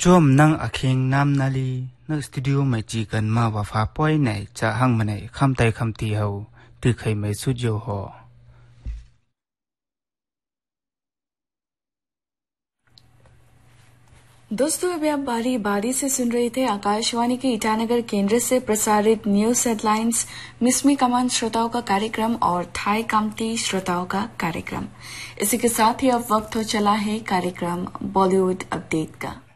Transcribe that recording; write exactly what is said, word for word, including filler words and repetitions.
Chom nang aking nam nali na studio mai chi kan ma wa fa poi nei cha hang manai kham tai kham ti ho tu khai mai su jo ho. दोस्तों अभी आप बारी बारी से सुन रहे थे आकाशवाणी के ईटानगर केंद्र से प्रसारित न्यूज हेडलाइंस मिसमी कमान श्रोताओं का कार्यक्रम और थाई कामती श्रोताओं का कार्यक्रम। इसी के साथ ही अब वक्त हो चला है कार्यक्रम बॉलीवुड अपडेट का।